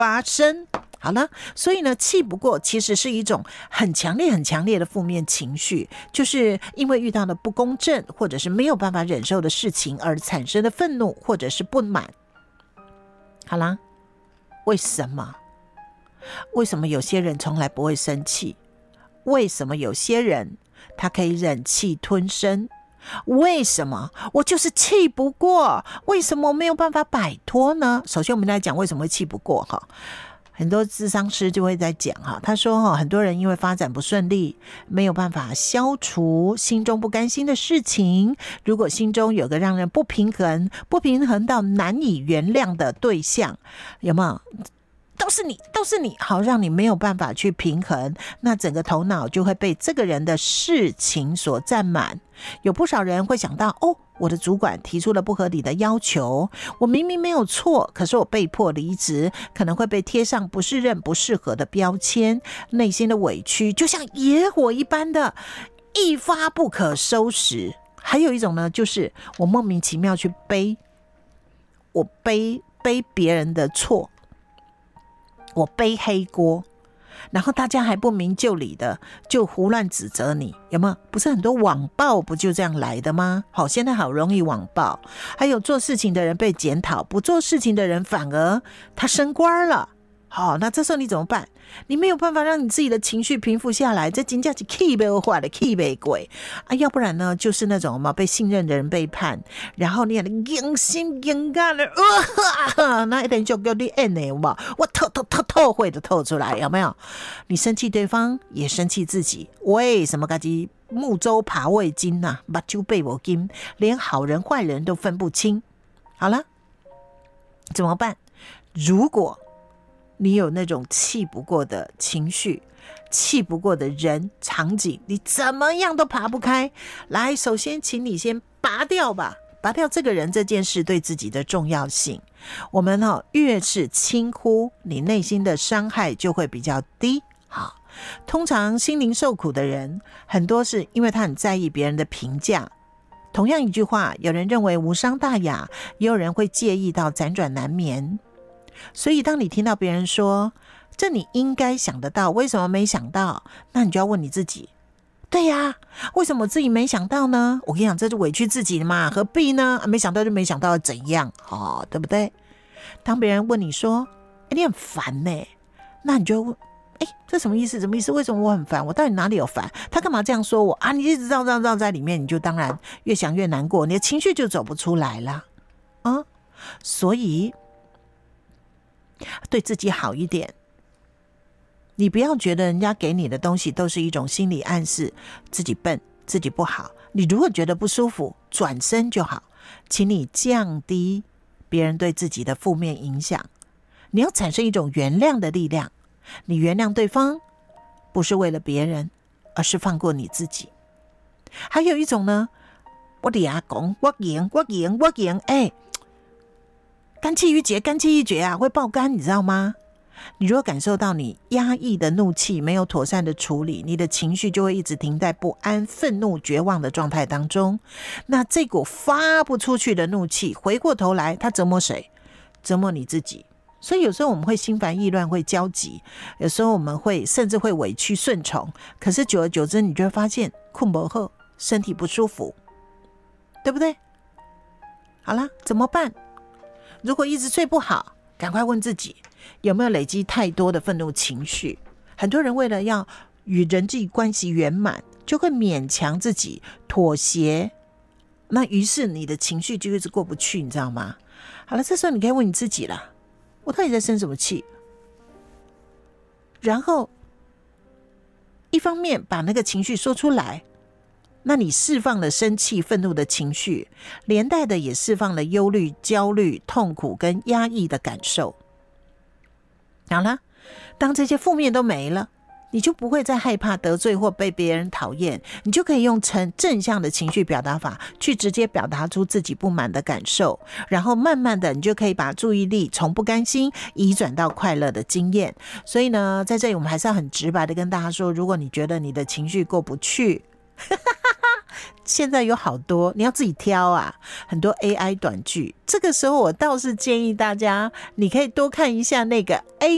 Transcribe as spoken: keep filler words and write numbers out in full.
发生。好了，所以呢，气不过其实是一种很强烈、很强烈的负面情绪，就是因为遇到了不公正或者是没有办法忍受的事情而产生的愤怒或者是不满。好啦，为什么？为什么有些人从来不会生气？为什么有些人他可以忍气吞声？为什么我就是气不过？为什么我没有办法摆脱呢？首先我们来讲为什么会气不过哈。很多諮商師就會在講哈，他說很多人因為發展不順利，沒有辦法消除心中不甘心的事情。如果心中有個讓人不平衡、不平衡到難以原諒的對象，有沒有？都是你，都是你，好讓你沒有辦法去平衡，那整個頭腦就會被這個人的事情所佔滿。有不少人會想到，哦，我的主管提出了不合理的要求，我明明沒有錯，可是我被迫離職，可能會被貼上不適任、不適合的標籤，內心的委屈就像野火一般的一發不可收拾。還有一種呢，就是我莫名其妙去背，我背背別人的錯，我背黑鍋，然後大家還不明就裡的就胡亂指責你，有沒有？不是很多網暴不就這樣來的嗎？好，現在好容易網暴，還有做事情的人被檢討，不做事情的人反而他升官了。好，那這時候你怎麼辦？你沒有辦法讓你自己的情緒平復下來，這真的是氣不壞的氣不鬼啊！要不然呢，就是那種嘛被信任的人背叛，然後你很硬心硬幹的，呃，那一點就叫你演的嘛，我透透透透會的透出來，有沒有？你生氣對方，也生氣自己，為什麼自己木舟爬未經啊，目睭背無金，連好人壞人都分不清。好了，怎麼辦？如果你有那種氣不過的情緒，氣不過的人場景，你怎麼樣都爬不開。來，首先請你先拔掉吧，拔掉這個人這件事對自己的重要性。我們、哦、越是輕忽，你內心的傷害就會比較低。好，通常心靈受苦的人，很多是因為他很在意別人的評價。同樣一句話，有人認為無傷大雅，也有人會介意到輾轉難眠。所以當你聽到別人說這你應該想得到，為什麼沒想到？那你就要問你自己，對呀，為什麼我自己沒想到呢？我跟你講，這就委屈自己嘛，何必呢？啊，沒想到就沒想到怎樣，哦，對不對？當別人問你說誒你很煩呢，那你就問，誒這什麼意思？什麼意思？為什麼我很煩？我到底哪裡有煩？他幹嘛這樣說我啊？你一直繞繞繞在裡面，你就當然越想越難過，你的情緒就走不出來了啊。所以對自己好一點，你不要覺得人家給你的東西都是一種心理暗示，自己笨，自己不好。你如果覺得不舒服，轉身就好，請你降低別人對自己的負面影響。你要產生一種原諒的力量，你原諒對方不是為了別人，而是放過你自己。還有一種呢，我哋阿講我贏我贏我贏，哎肝氣鬱結，肝氣鬱結啊，會爆肝，你知道嗎？你如果感受到你壓抑的怒氣沒有妥善的處理，你的情緒就會一直停在不安、憤怒、絕望的狀態當中。那這股發不出去的怒氣，回過頭來，它折磨誰？折磨你自己。所以有時候我們會心煩意亂，會焦急，有時候我們會甚至會委屈順從。可是久而久之，你就會發現困不好，身體不舒服，對不對？好啦，怎麼辦？如果一直睡不好，趕快問自己有沒有累積太多的憤怒情緒。很多人為了要與人際關係圓滿，就會勉強自己妥協，那於是你的情緒就一直過不去，你知道嗎？好了，這時候你可以問你自己了，我到底在生什麼氣？然後一方面把那個情緒說出來，那你釋放了生氣憤怒的情緒，連帶的也釋放了憂慮焦慮痛苦跟壓抑的感受。好了，當這些負面都沒了，你就不會再害怕得罪或被別人討厭，你就可以用正正向的情緒表達法去直接表達出自己不滿的感受，然後慢慢的你就可以把注意力從不甘心移轉到快樂的經驗。所以呢，在這裡我們還是要很直白的跟大家說，如果你覺得你的情緒過不去現在有好多你要自己挑啊，很多 A I 短劇，這個時候我倒是建議大家你可以多看一下那個 A